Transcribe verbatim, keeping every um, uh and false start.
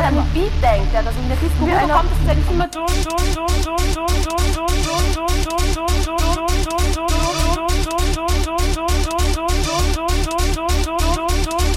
an den Beat denkt, ja, dass in der Disco Wieso einer... kommt das denn immer dumm, dumm, dumm, dumm, dumm, dumm, dumm, dumm?